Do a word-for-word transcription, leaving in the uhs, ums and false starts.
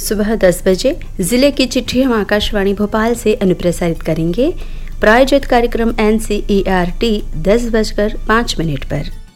सुबह दस बजे जिले की चिट्ठी हम आकाशवाणी भोपाल से अनुप्रसारित करेंगे। प्रायोजित कार्यक्रम N C E R T दस बजकर पाँच मिनट पर।